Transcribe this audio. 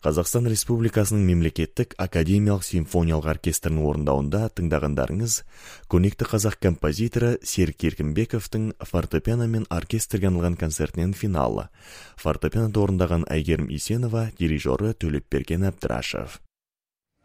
Қазақстан Республикасының мемлекеттік академиялық симфониялық оркестрінің орындауында тыңдағандарыңыз көрнекті қазақ композиторы Серік Еркінбековтың фортепиано мен оркестрге арналған концертінен финалы. Фортепианода орындаған Әйгерім Исенова, дирижері Төлепберген Әбдірашев.